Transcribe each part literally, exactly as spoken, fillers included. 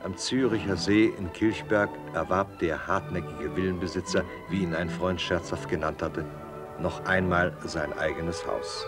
am Züricher See in Kilchberg erwarb der hartnäckige Villenbesitzer, wie ihn ein Freund scherzhaft genannt hatte, noch einmal sein eigenes Haus.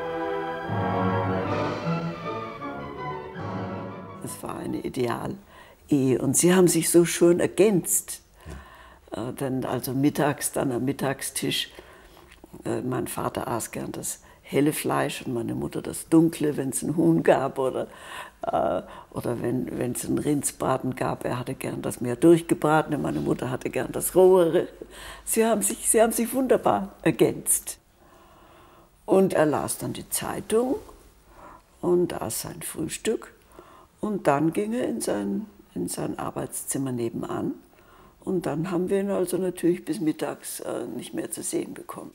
Es war eine Idealehe und sie haben sich so schön ergänzt. Ja. Äh, denn also mittags, dann am Mittagstisch, äh, mein Vater aß gern das helle Fleisch und meine Mutter das dunkle, wenn es ein Huhn gab oder, äh, oder wenn es einen Rindsbraten gab. Er hatte gern das mehr durchgebratene, meine Mutter hatte gern das rohere. Sie haben sich, sie haben sich wunderbar ergänzt. Und er las dann die Zeitung und aß sein Frühstück. Und dann ging er in sein, in sein Arbeitszimmer nebenan. Und dann haben wir ihn also natürlich bis mittags äh, nicht mehr zu sehen bekommen.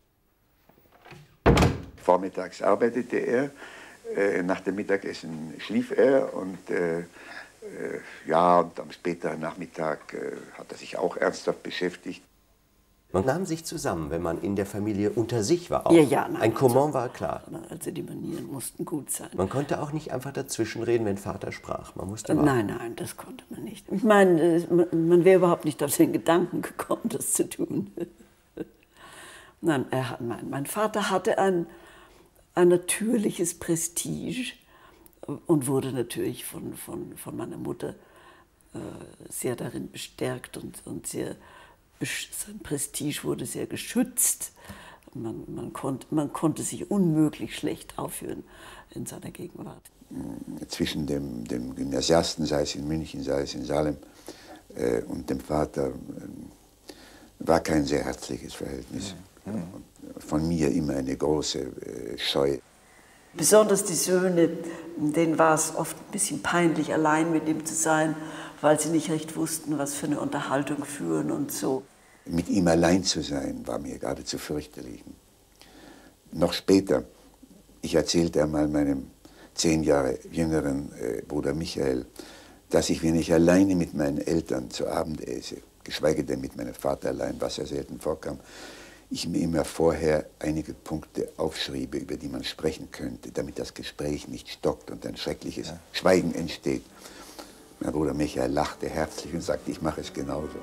Vormittags arbeitete er, äh, nach dem Mittagessen schlief er und äh, äh, ja, und am späteren Nachmittag äh, hat er sich auch ernsthaft beschäftigt. Man nahm sich zusammen, wenn man in der Familie unter sich war. Auch. Ja, ja, nein, ein Comment also, war klar. Also die Manieren mussten gut sein. Man konnte auch nicht einfach dazwischenreden, wenn Vater sprach. Man musste warten. Nein, nein, das konnte man nicht. Ich meine, man wäre überhaupt nicht auf den Gedanken gekommen, das zu tun. Nein, er hat, mein, mein Vater hatte ein, ein natürliches Prestige und wurde natürlich von, von, von meiner Mutter äh, sehr darin bestärkt und, und sehr, sein Prestige wurde sehr geschützt. Man, man, konnte, man konnte sich unmöglich schlecht aufführen in seiner Gegenwart. Zwischen dem, dem Gymnasiasten, sei es in München, sei es in Salem, äh, und dem Vater äh, war kein sehr herzliches Verhältnis. Ja. Ja. Von mir immer eine große äh, Scheu. Besonders die Söhne, denen war es oft ein bisschen peinlich, allein mit ihm zu sein, weil sie nicht recht wussten, was für eine Unterhaltung führen und so. Mit ihm allein zu sein, war mir geradezu fürchterlich. Noch später, ich erzählte einmal meinem zehn Jahre jüngeren äh, Bruder Michael, dass ich, wenn ich alleine mit meinen Eltern zu Abend esse, geschweige denn mit meinem Vater allein, was ja selten vorkam, ich mir immer vorher einige Punkte aufschriebe, über die man sprechen könnte, damit das Gespräch nicht stockt und ein schreckliches ja. Schweigen entsteht. Mein Bruder Michael lachte herzlich und sagte, ich mache es genauso.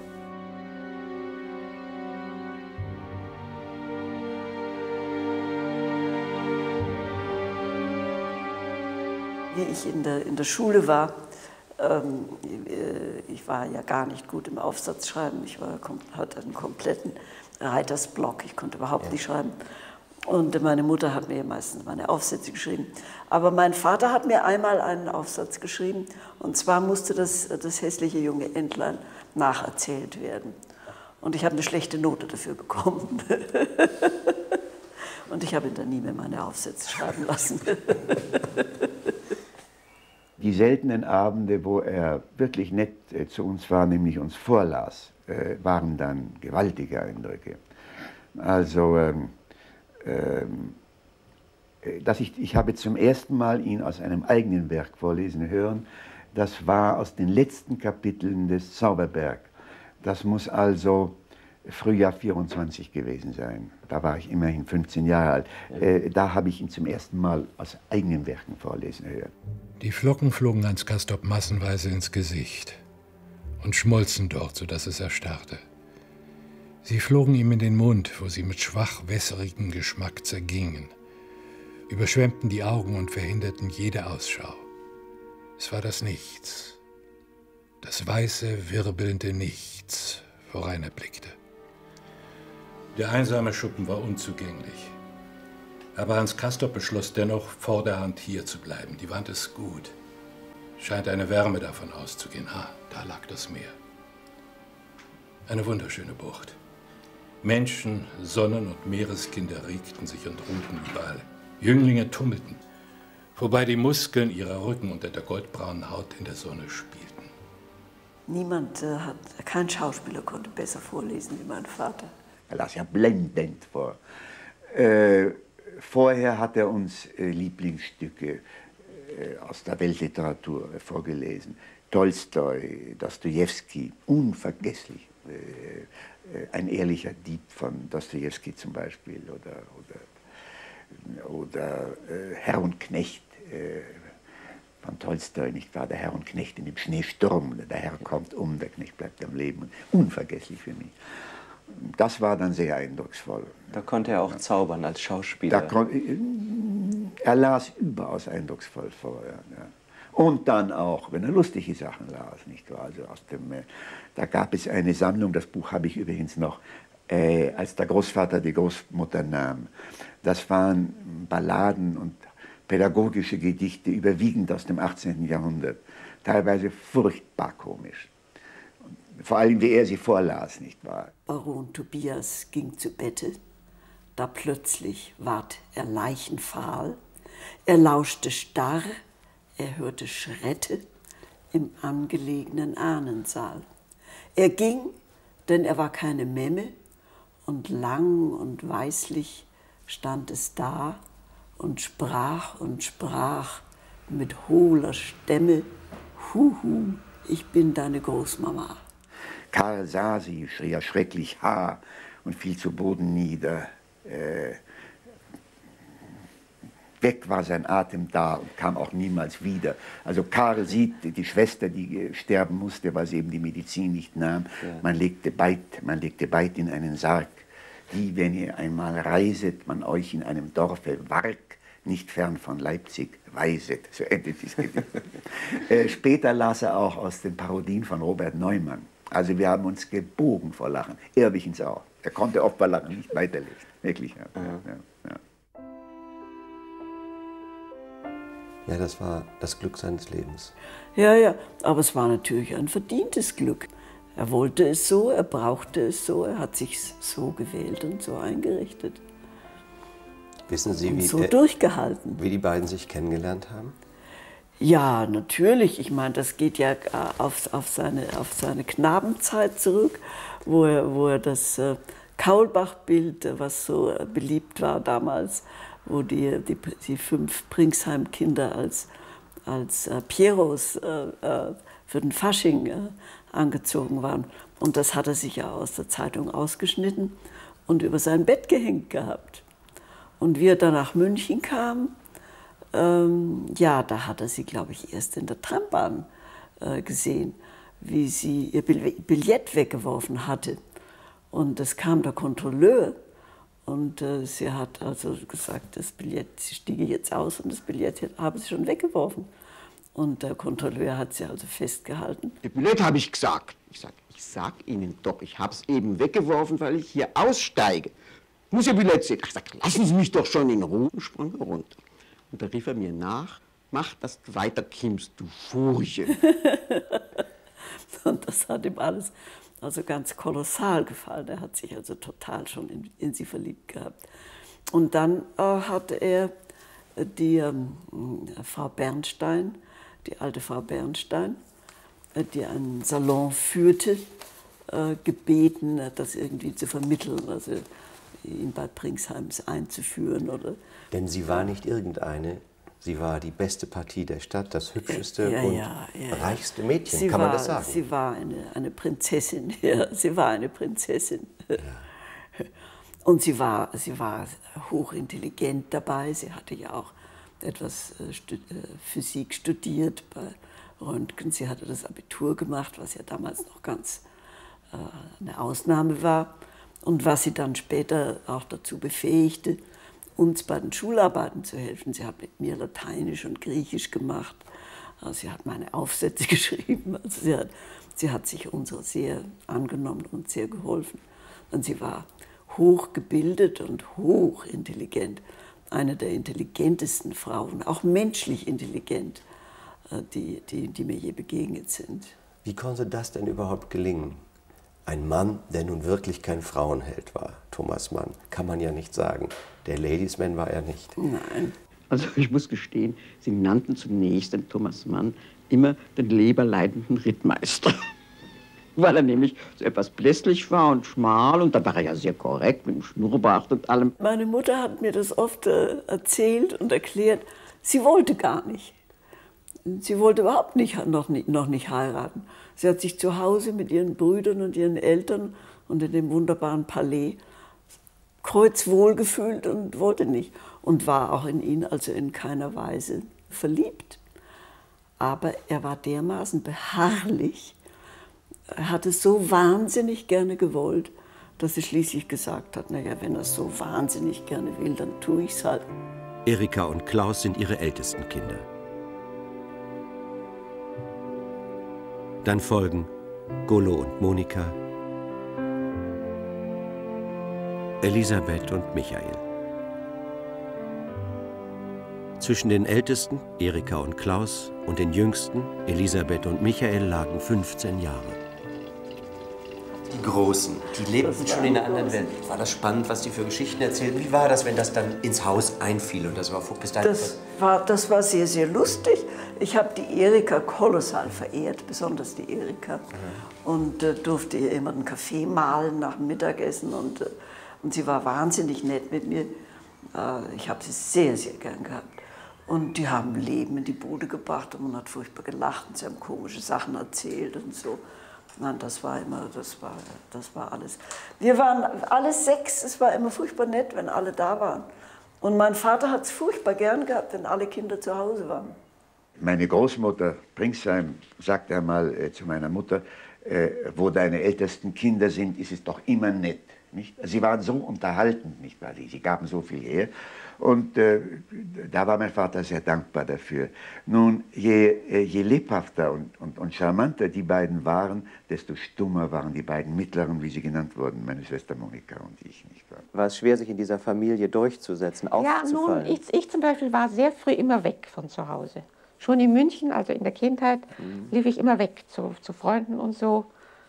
Wie ich in der, in der Schule war, ähm, ich war ja gar nicht gut im Aufsatzschreiben, ich war, hatte einen kompletten Reitersblock, ich konnte überhaupt ja. nicht schreiben. Und meine Mutter hat mir meistens meine Aufsätze geschrieben. Aber mein Vater hat mir einmal einen Aufsatz geschrieben, und zwar musste das, das hässliche junge Entlein nacherzählt werden. Und ich habe eine schlechte Note dafür bekommen. Und ich habe ihn dann nie mehr meine Aufsätze schreiben lassen. Die seltenen Abende, wo er wirklich nett äh, zu uns war, nämlich uns vorlas, äh, waren dann gewaltige Eindrücke. Also, ähm, ähm, dass ich, ich habe zum ersten Mal ihn aus einem eigenen Werk vorlesen hören. Das war aus den letzten Kapiteln des Zauberberg. Das muss also Frühjahr vierundzwanzig gewesen sein. Da war ich immerhin fünfzehn Jahre alt. Äh, da habe ich ihn zum ersten Mal aus eigenen Werken vorlesen hören. Die Flocken flogen Hans Castorp massenweise ins Gesicht und schmolzen dort, sodass es erstarrte. Sie flogen ihm in den Mund, wo sie mit schwach wässerigem Geschmack zergingen, überschwemmten die Augen und verhinderten jede Ausschau. Es war das Nichts, das weiße, wirbelnde Nichts, worein er blickte. Der einsame Schuppen war unzugänglich. Aber Hans Castorp beschloss dennoch, vorderhand hier zu bleiben. Die Wand ist gut. Scheint eine Wärme davon auszugehen. Ah, da lag das Meer. Eine wunderschöne Bucht. Menschen, Sonnen- und Meereskinder regten sich und ruhten überall. Jünglinge tummelten, wobei die Muskeln ihrer Rücken unter der goldbraunen Haut in der Sonne spielten. Niemand äh, hat, kein Schauspieler konnte besser vorlesen wie mein Vater. Er las ja blendend vor. Äh, vorher hat er uns äh, Lieblingsstücke äh, aus der Weltliteratur äh, vorgelesen. Tolstoi, Dostojewski, unvergesslich. Äh, äh, ein ehrlicher Dieb von Dostojewski zum Beispiel. Oder, oder, oder äh, Herr und Knecht. Äh, von Tolstoi, nicht wahr? Der Herr und Knecht in dem Schneesturm. Der Herr kommt um, der Knecht bleibt am Leben. Unvergesslich für mich. Das war dann sehr eindrucksvoll. Da konnte er auch ja. zaubern als Schauspieler. Da kon, er las überaus eindrucksvoll vor. Ja, ja. Und dann auch, wenn er lustige Sachen las, nicht wahr? Also aus dem, äh, da gab es eine Sammlung, das Buch habe ich übrigens noch, äh, als der Großvater die Großmutter nahm. Das waren Balladen und pädagogische Gedichte, überwiegend aus dem achtzehnten Jahrhundert. Teilweise furchtbar komisch. Vor allem, wie er sie vorlas, nicht wahr? Baron Tobias ging zu Bette, da plötzlich ward er leichenfahl. Er lauschte starr, er hörte Schritte im angelegenen Ahnensaal. Er ging, denn er war keine Memme, und lang und weislich stand es da und sprach und sprach mit hohler Stimme: Huhu, ich bin deine Großmama. Karl sah sie, schrie erschrecklich Ha und fiel zu Boden nieder. Äh, weg war sein Atem da und kam auch niemals wieder. Also Karl sieht die Schwester, die sterben musste, weil sie eben die Medizin nicht nahm. Ja. Man legte Beid, man legte Beid in einen Sarg, die, wenn ihr einmal reiset, man euch in einem Dorfe Wark, nicht fern von Leipzig, weiset. So endet dieses Gedicht. äh, später las er auch aus den Parodien von Robert Neumann. Also wir haben uns gebogen vor Lachen. Erwichens auch. Er konnte oft bei Lachen nicht weiterlesen. Wirklich. Ja. Ja. Ja, ja. Ja, das war das Glück seines Lebens. Ja, ja, aber es war natürlich ein verdientes Glück. Er wollte es so, er brauchte es so, er hat sich so gewählt und so eingerichtet. Wissen Sie, und wie, so äh, durchgehalten. wie die beiden sich kennengelernt haben? Ja, natürlich. Ich meine, das geht ja auf, auf, seine, auf seine Knabenzeit zurück, wo er, wo er das äh, Kaulbach-Bild, was so äh, beliebt war damals, wo die, die, die fünf Pringsheim-Kinder als, als äh, Pierrots äh, äh, für den Fasching äh, angezogen waren. Und das hat er sich ja aus der Zeitung ausgeschnitten und über sein Bett gehängt gehabt. Und wie er dann nach München kam, Ähm, ja, da hat er sie, glaube ich, erst in der Trambahn äh, gesehen, wie sie ihr Billett weggeworfen hatte. Und es kam der Kontrolleur und äh, sie hat also gesagt, das Billett, sie stiege jetzt aus und das Billett habe sie schon weggeworfen. Und der Kontrolleur hat sie also festgehalten. Das Billett habe ich gesagt. Ich sage, ich sag Ihnen doch, ich habe es eben weggeworfen, weil ich hier aussteige. Ich muss Ihr Billett sehen. Ich sage, lassen Sie mich doch schon in Ruhe. Und sprang er runter. Und da rief er mir nach, mach, dass du weiterkommst, du Furche. Und das hat ihm alles also ganz kolossal gefallen. Er hat sich also total schon in, in sie verliebt gehabt. Und dann äh, hatte er die ähm, Frau Bernstein, die alte Frau Bernstein, äh, die einen Salon führte, äh, gebeten, das irgendwie zu vermitteln, also in Bad Pringsheims einzuführen. Oder Denn sie war nicht irgendeine, sie war die beste Partie der Stadt, das hübscheste ja, und ja, ja, reichste Mädchen, sie kann war, man das sagen? Sie war eine, eine Prinzessin, ja, sie war eine Prinzessin. Ja. Und sie war, sie war hochintelligent dabei, sie hatte ja auch etwas äh, Stu äh, Physik studiert bei Röntgen, sie hatte das Abitur gemacht, was ja damals noch ganz äh, eine Ausnahme war. Und was sie dann später auch dazu befähigte, uns bei den Schularbeiten zu helfen. Sie hat mit mir Lateinisch und Griechisch gemacht. Sie hat meine Aufsätze geschrieben. Also sie, hat, sie hat sich unserer sehr angenommen und sehr geholfen. Und sie war hochgebildet und hochintelligent. Eine der intelligentesten Frauen, auch menschlich intelligent, die, die, die mir je begegnet sind. Wie konnte das denn überhaupt gelingen? Ein Mann, der nun wirklich kein Frauenheld war, Thomas Mann, kann man ja nicht sagen. Der Ladiesman war er nicht. Nein. Also ich muss gestehen, Sie nannten zunächst den Thomas Mann immer den leberleidenden Rittmeister. Weil er nämlich so etwas blässlich war und schmal und da war er ja sehr korrekt mit dem Schnurrbart und allem. Meine Mutter hat mir das oft äh, erzählt und erklärt, sie wollte gar nicht. Sie wollte überhaupt nicht, noch, nicht, noch nicht heiraten. Sie hat sich zu Hause mit ihren Brüdern und ihren Eltern und in dem wunderbaren Palais kreuzwohl gefühlt und wollte nicht. Und war auch in ihn also in keiner Weise verliebt. Aber er war dermaßen beharrlich, er hat es so wahnsinnig gerne gewollt, dass er schließlich gesagt hat, naja, wenn er es so wahnsinnig gerne will, dann tue ich es halt. Erika und Klaus sind ihre ältesten Kinder. Dann folgen Golo und Monika, Elisabeth und Michael. Zwischen den Ältesten, Erika und Klaus, und den Jüngsten, Elisabeth und Michael, lagen fünfzehn Jahre. Die Großen, die lebten schon in einer anderen Welt. War das spannend, was die für Geschichten erzählten? Wie war das, wenn das dann ins Haus einfiel? Und das war bis dahin das war, das war sehr, sehr lustig. Ich habe die Erika kolossal verehrt, besonders die Erika. Mhm. Und äh, durfte ihr immer einen Kaffee mahlen nach dem Mittagessen. Und, äh, und sie war wahnsinnig nett mit mir. Äh, ich habe sie sehr, sehr gern gehabt. Und die haben Leben in die Bude gebracht und man hat furchtbar gelacht und sie haben komische Sachen erzählt und so. Nein, das war immer, das war, das war alles. Wir waren alle sechs, es war immer furchtbar nett, wenn alle da waren. Und mein Vater hat es furchtbar gern gehabt, wenn alle Kinder zu Hause waren. Meine Großmutter Pringsheim sagte einmal äh, zu meiner Mutter, äh, wo deine ältesten Kinder sind, ist es doch immer nett. Nicht? Sie waren so unterhaltend, nicht wahr? Sie gaben so viel her. Und äh, da war mein Vater sehr dankbar dafür. Nun, je, äh, je lebhafter und, und, und charmanter die beiden waren, desto stummer waren die beiden Mittleren, wie sie genannt wurden, meine Schwester Monika und ich. Nicht wahr? War es schwer, sich in dieser Familie durchzusetzen, aufzufallen? Ja, nun, ich, ich zum Beispiel war sehr früh immer weg von zu Hause. Schon in München, also in der Kindheit, mhm. lief ich immer weg zu, zu Freunden und so.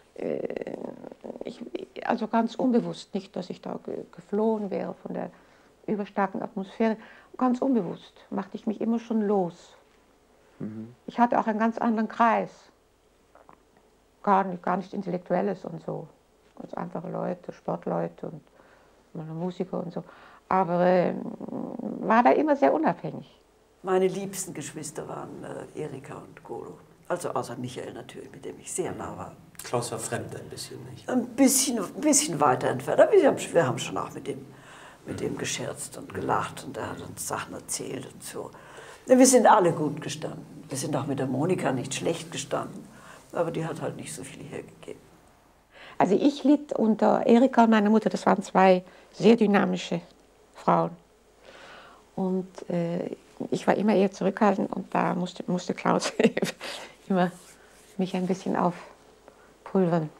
Ich, also ganz unbewusst, nicht, dass ich da geflohen wäre von der überstarken Atmosphäre. Ganz unbewusst machte ich mich immer schon los. Mhm. Ich hatte auch einen ganz anderen Kreis. Gar nicht, gar nicht Intellektuelles und so. Ganz einfache Leute, Sportleute und Musiker und so. Aber äh, war da immer sehr unabhängig. Meine liebsten Geschwister waren äh, Erika und Golo. Also außer Michael natürlich, mit dem ich sehr nah war. Klaus war fremd ein bisschen, nicht? Ein bisschen, ein bisschen weiter entfernt. Aber wir haben, wir haben schon auch mit dem, mit dem gescherzt und gelacht und er hat uns Sachen erzählt und so. Wir sind alle gut gestanden. Wir sind auch mit der Monika nicht schlecht gestanden. Aber die hat halt nicht so viel hergegeben. Also ich litt unter Erika und meiner Mutter. Das waren zwei sehr dynamische Frauen. Und äh, ich war immer eher zurückhaltend und da musste, musste Klaus immer mich ein bisschen aufpulvern.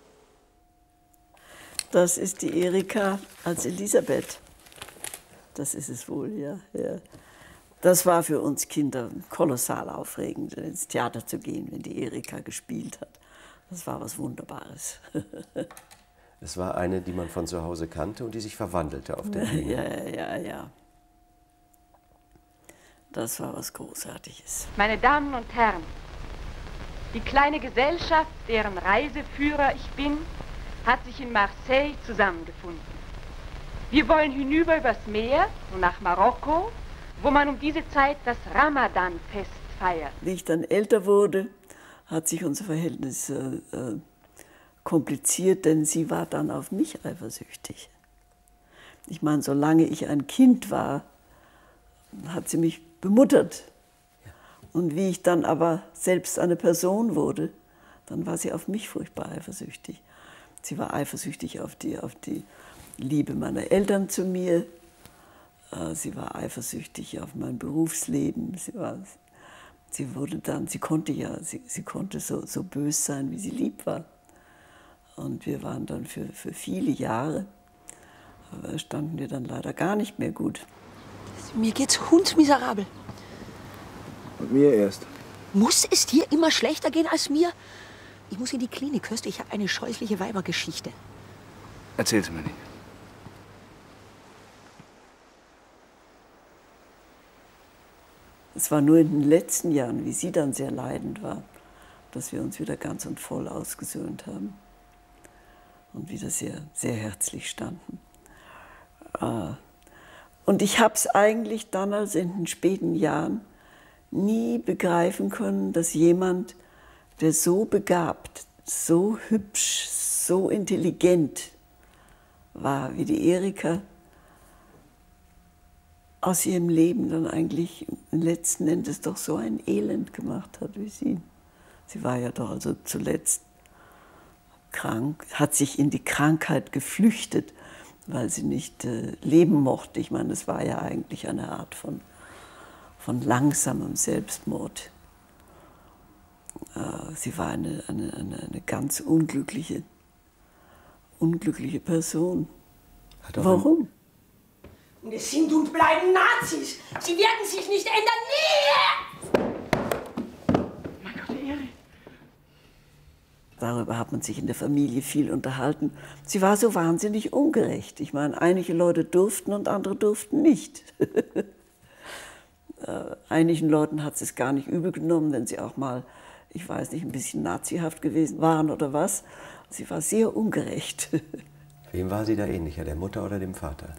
Das ist die Erika als Elisabeth. Das ist es wohl, ja. ja. Das war für uns Kinder kolossal aufregend, ins Theater zu gehen, wenn die Erika gespielt hat. Das war was Wunderbares. Es war eine, die man von zu Hause kannte und die sich verwandelte auf der Bühne. Ja, ja, ja. Das war was Großartiges. Meine Damen und Herren, die kleine Gesellschaft, deren Reiseführer ich bin, hat sich in Marseille zusammengefunden. Wir wollen hinüber übers Meer und nach Marokko, wo man um diese Zeit das Ramadan-Fest feiert. Wie ich dann älter wurde, hat sich unser Verhältnis äh, äh, kompliziert, denn sie war dann auf mich eifersüchtig. Ich meine, solange ich ein Kind war, hat sie mich bemuttert. Und wie ich dann aber selbst eine Person wurde, dann war sie auf mich furchtbar eifersüchtig. Sie war eifersüchtig auf die, auf die Liebe meiner Eltern zu mir. Sie war eifersüchtig auf mein Berufsleben. Sie, war, sie wurde dann, sie konnte ja, sie, sie konnte so, so bös sein, wie sie lieb war. Und wir waren dann für, für viele Jahre, aber standen wir dann leider gar nicht mehr gut. Mir geht's hundsmiserabel. Und mir erst. Muss es dir immer schlechter gehen als mir? Ich muss in die Klinik, hörst du? Ich habe eine scheußliche Weibergeschichte. Erzähl sie mir nicht. Es war nur in den letzten Jahren, wie sie dann sehr leidend war, dass wir uns wieder ganz und voll ausgesöhnt haben und wieder sehr, sehr herzlich standen. Und ich habe es eigentlich damals in den späten Jahren nie begreifen können, dass jemand, der so begabt, so hübsch, so intelligent war wie die Erika, aus ihrem Leben dann eigentlich letzten Endes doch so ein Elend gemacht hat wie sie. Sie war ja doch also zuletzt krank, hat sich in die Krankheit geflüchtet, weil sie nicht äh, leben mochte. Ich meine, es war ja eigentlich eine Art von, von langsamem Selbstmord. Äh, sie war eine, eine, eine, eine ganz unglückliche, unglückliche Person. Warum? Und es sind und bleiben Nazis. Sie werden sich nicht ändern. Nie! Mein Gott, Erik. Darüber hat man sich in der Familie viel unterhalten. Sie war so wahnsinnig ungerecht. Ich meine, einige Leute durften und andere durften nicht. äh, einigen Leuten hat es gar nicht übel genommen, wenn sie auch mal, ich weiß nicht, ein bisschen nazihaft gewesen waren oder was. Sie war sehr ungerecht. Wem war sie da ähnlicher, der Mutter oder dem Vater?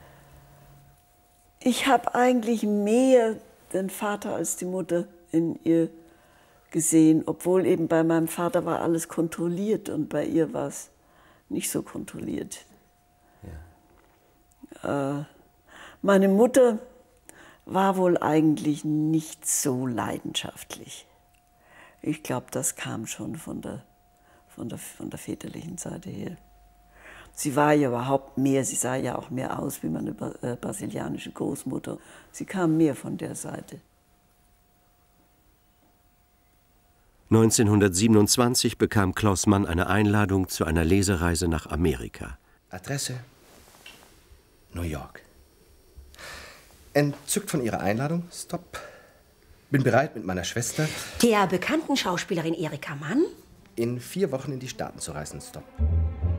Ich habe eigentlich mehr den Vater als die Mutter in ihr gesehen, obwohl eben bei meinem Vater war alles kontrolliert und bei ihr war es nicht so kontrolliert. Ja. Äh, meine Mutter war wohl eigentlich nicht so leidenschaftlich. Ich glaube, das kam schon von der, von der, von der väterlichen Seite her. Sie war ja überhaupt mehr, sie sah ja auch mehr aus wie meine brasilianische Großmutter. Sie kam mehr von der Seite. neunzehnhundertsiebenundzwanzig bekam Klaus Mann eine Einladung zu einer Lesereise nach Amerika. Adresse New York. Entzückt von Ihrer Einladung, Stopp. Bin bereit, mit meiner Schwester, Der bekannten Schauspielerin Erika Mann, in vier Wochen in die Staaten zu reisen, Stopp.